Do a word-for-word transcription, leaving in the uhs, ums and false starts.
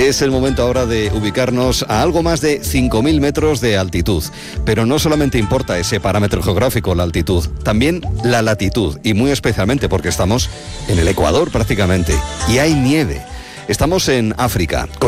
Es el momento ahora de ubicarnos a algo más de cinco mil metros de altitud. Pero no solamente importa ese parámetro geográfico, la altitud, también la latitud, y muy especialmente porque estamos en el Ecuador prácticamente, y hay nieve. Estamos en África.